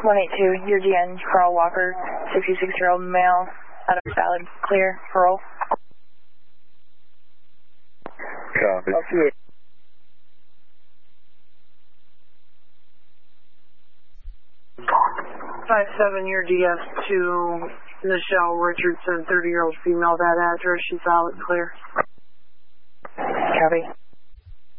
182, your DN, Carl Walker, 66-year-old male, out of valid, clear, parole. Copy. Okay. 57, your DF to Michelle Richardson, 30-year-old female, that address, she's valid, clear. Copy.